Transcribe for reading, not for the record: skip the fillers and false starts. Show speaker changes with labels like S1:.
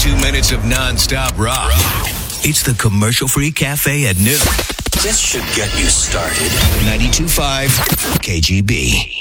S1: 2 minutes of non-stop rock. It's the commercial-free cafe at noon.
S2: This should get you started.
S1: 92.5 KGB.